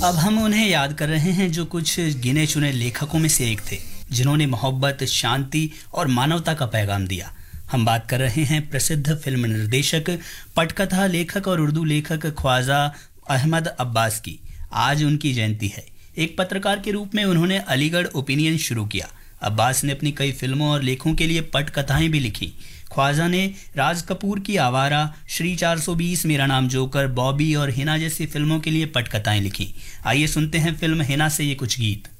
अब हम उन्हें याद कर रहे हैं जो कुछ गिने चुने लेखकों में से एक थे जिन्होंने मोहब्बत, शांति और मानवता का पैगाम दिया। हम बात कर रहे हैं प्रसिद्ध फिल्म निर्देशक, पटकथा लेखक और उर्दू लेखक ख्वाजा अहमद अब्बास की। आज उनकी जयंती है। एक पत्रकार के रूप में उन्होंने अलीगढ़ ओपिनियन शुरू किया। अब्बास ने अपनी कई फिल्मों और लेखों के लिए पटकथाएं भी लिखी। ख्वाजा ने राज कपूर की आवारा, श्री 420, मेरा नाम जोकर, बॉबी और हिना जैसी फिल्मों के लिए पटकथाएं लिखी। आइए सुनते हैं फिल्म हिना से ये कुछ गीत।